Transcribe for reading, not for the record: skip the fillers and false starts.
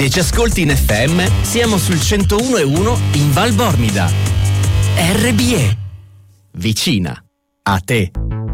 Se ci ascolti in FM, siamo sul 101.1 in Val Bormida. RBE. Vicina a te.